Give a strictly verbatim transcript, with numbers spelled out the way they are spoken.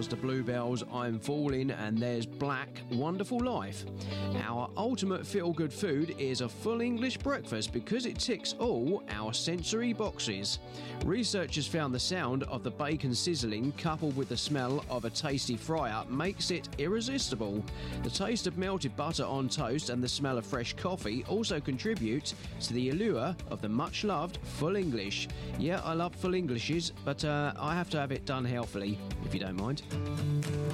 was the Bluebells' I'm Falling, and there's Black, Wonderful Life. Our ultimate feel-good food is a full English breakfast because it ticks all our sensory boxes. Researchers found the sound of the bacon sizzling coupled with the smell of a tasty fry-up makes it irresistible. The taste of melted butter on toast and the smell of fresh coffee also contribute to the allure of the much-loved full English. Yeah, I love full Englishes, but uh, I have to have it done healthily, if you don't mind.